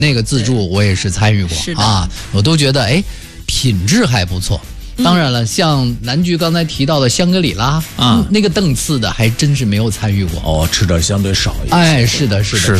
那个自助我也是参与过啊，我都觉得品质还不错。当然了，像南局刚才提到的香格里拉啊，那个档次的还真是没有参与过。 吃的相对少一些。 是的。